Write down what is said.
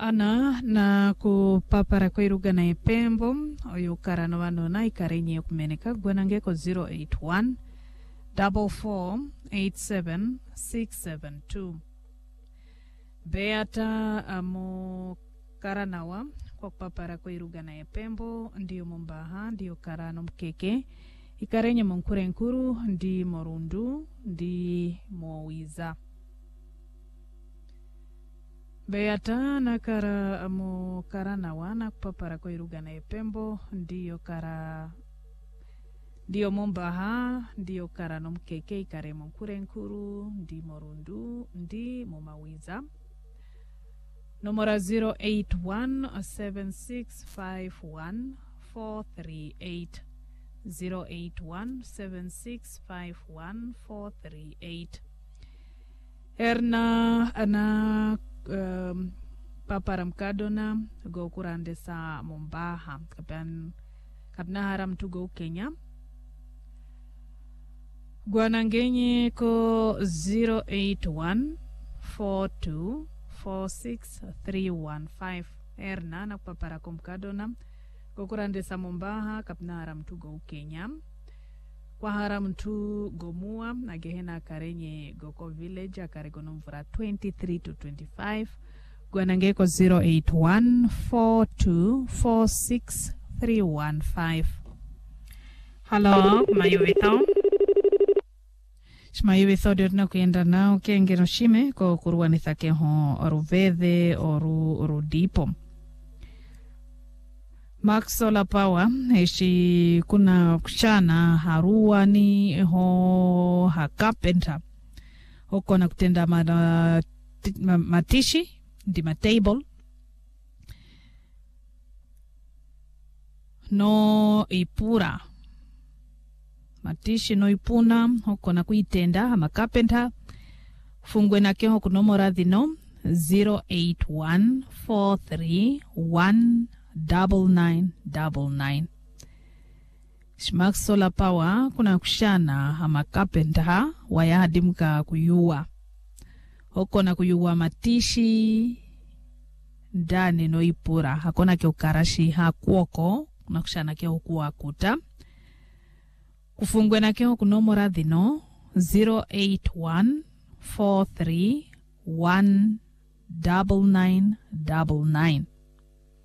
Ana na kupapara kwa iruga na ipembo oyu karano wano na ikarenye kumeneka gwanangeko 081 4487672 Beata amo karanawa kwa kupapara kwa iruga na ipembo ndiyo mumbaha ndiyo karano mkeke ikarenye mnkure nkuru ndi morundu ndi mowiza Beata na kara amo karana wana kupapara kwa iruga na ipembo ndiyo kara ndiyo mombaha ndiyo kara no mkeke ikare mkure nkuru ndi morundu ndi momawiza nomora 08176514438 08176514438 Erna ana papara mkadona go kurande sa mombaha kapna haram tu go Kenya gwanangenye ko 08142463115 Erna na papara kumkadona go kurande sa mombaha kapna haram tu go Kenya kwa haram tu gomua na gehena karenye goko village akaregono mvura 23 to 25 gwanangeko 08142463115 Hello mayuvito Shmayuvito dotna kuenda nao kengeno shime ko kuruanitha keho oruvethe oru dipo Max Solar Power ishi kuna kushana harua ni ho hakapenta hoko na kutenda matishi ndi matable no ipura matishi no ipuna hoko na kuitenda makapenta fungwe na keho kunomora dhino 081431999 Max Solar Power kuna kushana ama carpenter wayadimka kuyua hoko na kuyua matishi ndani no ipura hakona ke ukarashi hakuoko kuna kushana ke hukuwa kuta kufungwe na ke kunomora dhino 081431999